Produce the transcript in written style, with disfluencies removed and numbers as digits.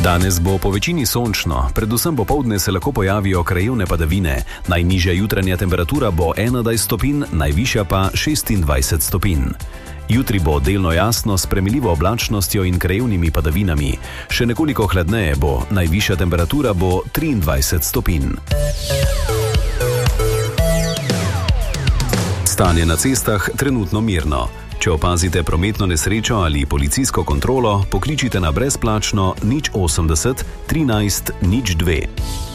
Danes bo po večini sončno, predvsem popoldne se lahko pojavijo krajevne padavine. Najnižja jutranja temperatura bo 11 stopinj, najvišja pa 26 stopinj. Jutri bo delno jasno s premiljivo oblačnostjo in krajevnimi padavinami. Še nekoliko hladneje bo, najvišja temperatura bo 23 stopinj. Stanje na cestah trenutno mirno. Če opazite prometno nesrečo ali policijsko kontrolo, pokličite na brezplačno 080 13 02.